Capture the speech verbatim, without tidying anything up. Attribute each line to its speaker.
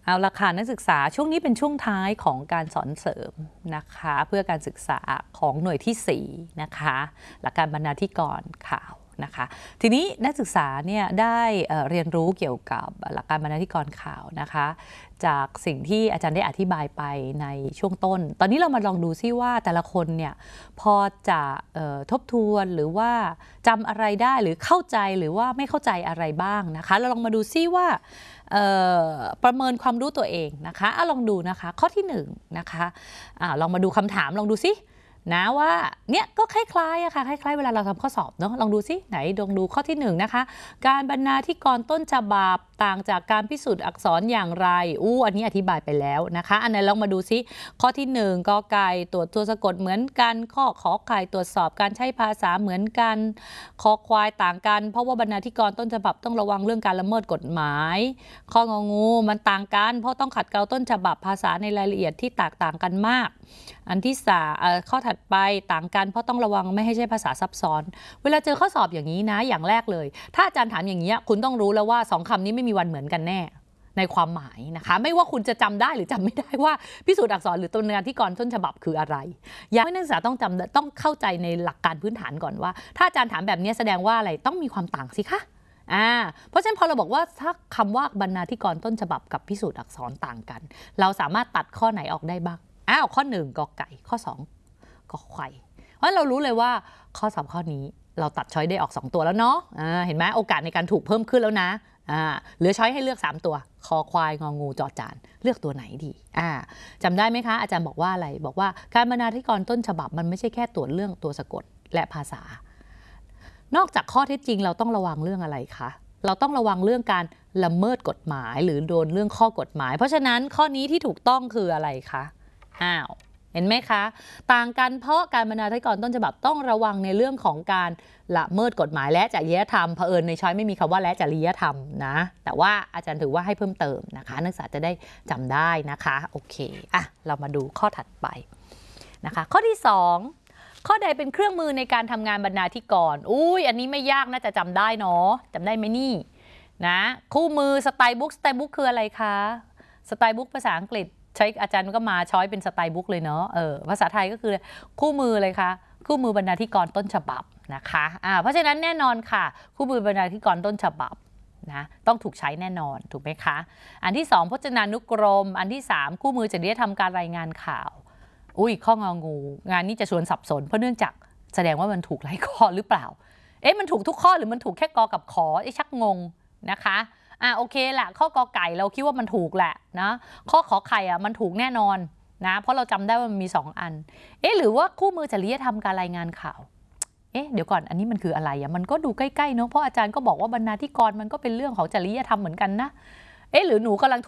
Speaker 1: เอาละค่ะนักศึกษาช่วงนี้เป็นช่วงท้ายของการสอนเสริมนะคะเพื่อการศึกษาของหน่วยที่สี่นะคะหลักการบรรณาธิการข่าวนะคะทีนี้นักศึกษาเนี่ยได้เรียนรู้เกี่ยวกับหลักการบรรณาธิการข่าวนะคะจากสิ่งที่อาจารย์ได้อธิบายไปในช่วงต้นตอนนี้เรามาลองดูซิว่าแต่ละคนเนี่ยพอจะทบทวนหรือว่าจำอะไรได้หรือเข้าใจหรือว่าไม่เข้าใจอะไรบ้างนะคะเราลองมาดูซิว่าประเมินความรู้ตัวเองนะคะอะลองดูนะคะข้อที่หนึ่งนะคะอะลองมาดูคำถามลองดูซินะว่าเนี่ยก็คล้ายๆอะค่ะคล้ายๆเวลาเราทำข้อสอบเนาะลองดูซิไหนลองดูข้อที่หนึ่งนะคะการบรรณาธิการต้นฉบับต่างจากการพิสูจน์อักษรอย่างไรอู้อันนี้อธิบายไปแล้วนะคะอันไหนลองมาดูซิข้อที่หนึ่งกอไก่ตรวจตัวสะกดเหมือนกันข้อขอไข่ตรวจสอบการใช้ภาษาเหมือนกันคอควายต่างกันเพราะว่าบรรณาธิการต้นฉบับต้องระวังเรื่องการละเมิดกฎหมายข้ององูมันต่างกันเพราะต้องขัดเกลาต้นฉบับภาษาในรายละเอียดที่แตกต่างกันมากอันที่สามข้อถัดไปต่างกันเพราะต้องระวังไม่ให้ใช้ภาษาซับซ้อนเวลาเจอข้อสอบอย่างนี้นะอย่างแรกเลยถ้าอาจารย์ถามอย่างนี้คุณต้องรู้แล้วว่าสองคำนี้ไม่มีวันเหมือนกันแน่ในความหมายนะคะไม่ว่าคุณจะจำได้หรือจำไม่ได้ว่าพิสูจน์อักษรหรือต้นงานที่ก่อนต้นฉบับคืออะไรอย่างนักศึกษาต้องจำต้องเข้าใจในหลักการพื้นฐานก่อนว่าถ้าอาจารย์ถามแบบนี้แสดงว่าอะไรต้องมีความต่างสิคะอ่าเพราะฉะนั้นพอเราบอกว่าถ้าคำว่าบรรณาธิการต้นฉบับกับพิสูจน์อักษรต่างกันเราสามารถตัดข้อไหนออกได้บ้างอ้าวข้อหนึ่งกอไก่ข้อสองกอไข่เพราะเรารู้เลยว่าข้อสอบข้อนี้เราตัดช้อยได้ออกสองตัวแล้วเนาะอ่าเห็นไหมโอกาสในการถูกเพิ่มขึ้นแล้วนะอ่าเหลือช้อยให้เลือกสามตัวคอควายงองูจอจานเลือกตัวไหนดีอ่าจำได้ไหมคะอาจารย์บอกว่าอะไรบอกว่าการบรรณาธิการต้นฉบับมันไม่ใช่แค่ตรวจเรื่องตัวสะกดและภาษานอกจากข้อเท็จจริงเราต้องระวังเรื่องอะไรคะเราต้องระวังเรื่องการละเมิดกฎหมายหรือโดนเรื่องข้อกฎหมายเพราะฉะนั้นข้อนี้ที่ถูกต้องคืออะไรคะอ้าวเห็นไหมคะต่างกันเพราะการบรรณาธิการต้นฉบับต้องระวังในเรื่องของการละเมิดกฎหมายและจริยธรรมเผอิญในช้อยไม่มีคำว่าและจริยธรรมนะแต่ว่าอาจารย์ถือว่าให้เพิ่มเติมนะคะนักศึกษาจะได้จำได้นะคะโอเคอ่ะเรามาดูข้อถัดไปนะคะข้อที่สองข้อใดเป็นเครื่องมือในการทำงานบรรณาธิการอุ้ยอันนี้ไม่ยากน่าจะจำได้เนาะจำได้ไหมนี่นะคู่มือสไตล์บุ๊กสไตล์บุ๊กคืออะไรคะสไตล์บุ๊กภาษาอังกฤษใช้อาจารย์ก็มาช้อยเป็นสไตล์บุ๊กเลยเนาะเออภาษาไทยก็คือคู่มือเลยค่ะคู่มือบรรณาธิการต้นฉบับนะคะอ่าเพราะฉะนั้นแน่นอนค่ะคู่มือบรรณาธิการต้นฉบับนะต้องถูกใช้แน่นอนถูกไหมคะอันที่สองพจนานุกรมอันที่สามคู่มือจริยธรรมการรายงานข่าวอุ้ยข้ององูงานนี้จะชวนสับสนเพราะเนื่องจากแสดงว่ามันถูกหลายข้อหรือเปล่าเอ๊ะมันถูกทุกข้อหรือมันถูกแค่กอกับขอไอ้ชักงงนะคะอ่ะโอเคแหละข้อกอไก่เราคิดว่ามันถูกแหละนะข้อขอไข่อ่ะมันถูกแน่นอนนะเพราะเราจำได้ว่ามันมีสองอันเอ๊ะหรือว่าคู่มือจริยธรรมการรายงานข่าวเอ๊ะเดี๋ยวก่อนอันนี้มันคืออะไรอ่ะมันก็ดูใกล้ๆเนาะเพราะอาจารย์ก็บอกว่าบรรณาธิการมันก็เป็นเรื่องของจริยธรรมเหมือนกันนะเอ๊ะหรือหนูกำลัง